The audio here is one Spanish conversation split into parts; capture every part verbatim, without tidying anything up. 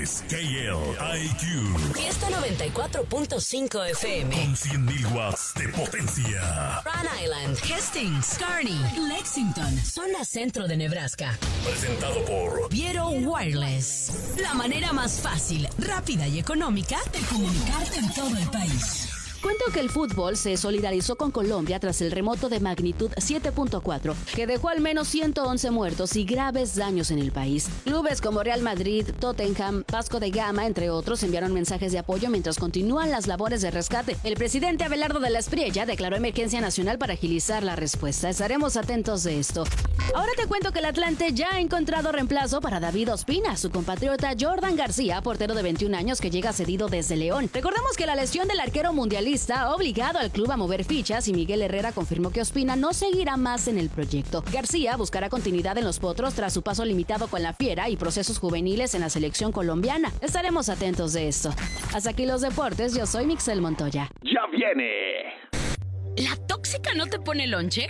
es K L I Q. Fiesta noventa y cuatro punto cinco F M. Con cien mil watts de potencia. Rhode Island, Hastings, Kearney, Lexington, zona centro de Nebraska. Presentado por Viero Wireless. La manera más fácil, rápida y económica de comunicarte en todo el país. Cuento que el fútbol se solidarizó con Colombia tras el remoto de magnitud siete punto cuatro, que dejó al menos ciento once muertos y graves daños en el país. Clubes como Real Madrid, Tottenham, Vasco de Gama, entre otros, enviaron mensajes de apoyo mientras continúan las labores de rescate. El presidente Abelardo de la Espriella declaró emergencia nacional para agilizar la respuesta. Estaremos atentos de esto. Ahora te cuento que el Atlante ya ha encontrado reemplazo para David Ospina, su compatriota Jordan García, portero de veintiún años que llega cedido desde León. Recordemos que la lesión del arquero mundialista ha obligado al club a mover fichas y Miguel Herrera confirmó que Ospina no seguirá más en el proyecto. García buscará continuidad en los potros tras su paso limitado con la Fiera y procesos juveniles en la selección colombiana. Estaremos atentos de esto. Hasta aquí los deportes, yo soy Mixel Montoya. ¡Ya viene! ¿La tóxica no te pone lonche?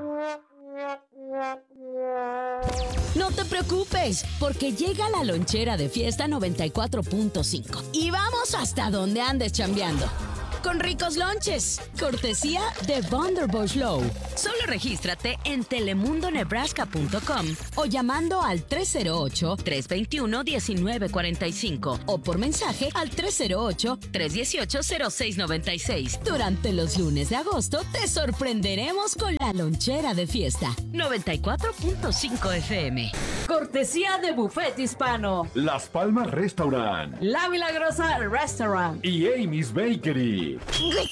No te preocupes, porque llega la lonchera de Fiesta noventa y cuatro punto cinco y vamos hasta donde andes chambeando. Con ricos lonches, cortesía de Vonderbush Low. Solo regístrate en telemundo nebraska punto com o llamando al tres cero ocho, tres dos uno, uno nueve cuatro cinco o por mensaje al tres cero ocho, tres uno ocho, cero seis nueve seis. Durante los lunes de agosto te sorprenderemos con la lonchera de Fiesta noventa y cuatro punto cinco F M. Cortesía de Buffet Hispano, Las Palmas Restaurant La Milagrosa Restaurant y Amy's Bakery. Ricky,